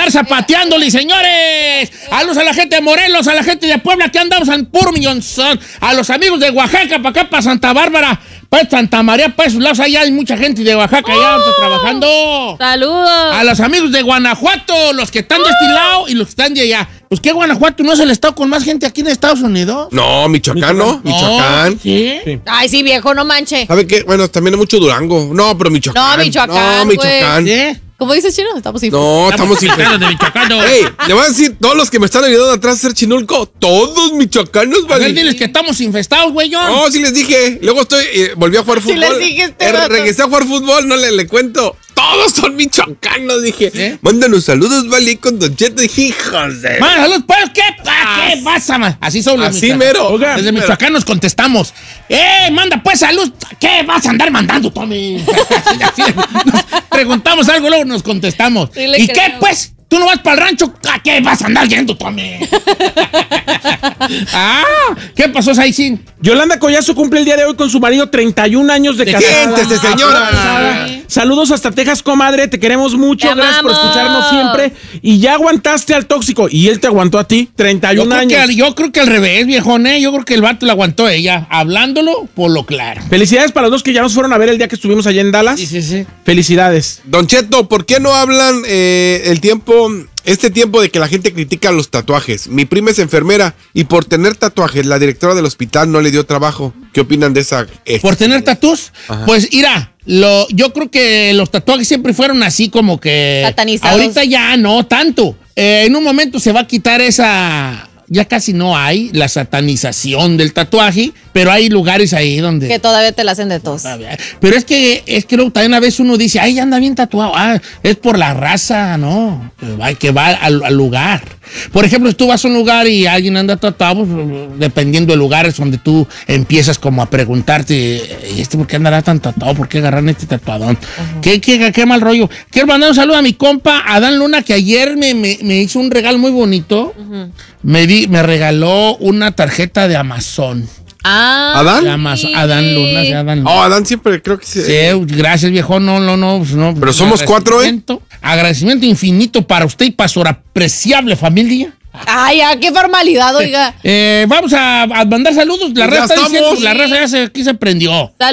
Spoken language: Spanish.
andar zapateándole, señores. Saludos a la gente de Morelos, a la gente de Puebla, que andamos en puro millonzón. A los amigos de Oaxaca, para acá, para Santa Bárbara, para Santa María, para esos lados, allá hay mucha gente de Oaxaca, allá está trabajando. ¡Saludos! A los amigos de Guanajuato, los que están de este lado y los que están de allá. Pues que Guanajuato no es el estado con más gente aquí en Estados Unidos. No, Michoacán, ¿no? Michoacán. ¿Sí? Ay, sí, viejo, no manche. ¿Sabe qué? Bueno, también hay mucho Durango. No, pero Michoacán. No, Michoacán, No, Michoacán. ¿Sí? ¿Cómo dices, Chino? Estamos sin... No, estamos sin... Los de Michoacán. No. Ey, le voy a decir, todos los que me están ayudando atrás a hacer Chinulco, todos michoacanos, A ver, vale. diles que estamos infestados, güey. No, sí les dije. Luego volví a jugar Sí fútbol. les dije vato. Regresé a jugar fútbol, no le cuento. Todos son michoacanos, dije. ¿Eh? Mándanos saludos, vale, con Don Cheto, hijos de... Man, salud, pues, ¿qué pasa, man? Así son los Así michoacanos. mero. Desde Mero. Michoacán nos contestamos. Manda pues salud. ¿Qué vas a andar mandando, Tommy? Así, nos preguntamos algo, luego nos contestamos. Sí le ¿Y creo. qué, pues? ¿Tú no vas para el rancho? ¿A qué vas a andar yendo, Tommy? ¿Qué pasó, Saisin? Yolanda Collazo cumple el día de hoy con su marido 31 años de casada. Siéntese, señora. Aplausos. Saludos hasta Texas, comadre. Te queremos mucho. Te Gracias por amamos. escucharnos siempre. Y ya aguantaste al tóxico. Y él te aguantó a ti. 31 años. Yo creo que al revés, viejón, ¿eh? Yo creo que el vato le aguantó a ella, hablándolo por lo claro. Felicidades para los dos que ya nos fueron a ver el día que estuvimos allá en Dallas. Sí. Felicidades. Don Cheto, ¿por qué no hablan este tiempo de que la gente critica los tatuajes? Mi prima es enfermera y por tener tatuajes la directora del hospital no le dio trabajo. ¿Qué opinan de esa? ¿Por tener tatús? Pues, mira, yo creo que los tatuajes siempre fueron así como que... Satanizados. Ahorita ya no tanto. En un momento se va a quitar esa... Ya casi no hay la satanización del tatuaje, pero hay lugares ahí donde... Que todavía te la hacen de tos. Pero es que luego también a veces uno dice, ay, anda bien tatuado. Es por la raza, ¿no? Que va al lugar. Por ejemplo, si tú vas a un lugar y alguien anda tatuado, pues, dependiendo del lugar es donde tú empiezas como a preguntarte, ¿y por qué andará tan tatuado? ¿Por qué agarran este tatuadón? ¿Qué mal rollo? Quiero mandar un saludo a mi compa Adán Luna, que ayer me hizo un regalo muy bonito. Me regaló una tarjeta de Amazon. ¿Adán? De Amazon. Adán Luna, sí, Adán Luna. Oh, Adán siempre creo que sí. Sí, gracias, viejo. No. Pero somos 4, ¿eh? Agradecimiento infinito para usted y para su apreciable familia. Ay, qué formalidad, oiga. Vamos a mandar saludos. La Pues ya raza está diciendo, estamos. la raza aquí se prendió.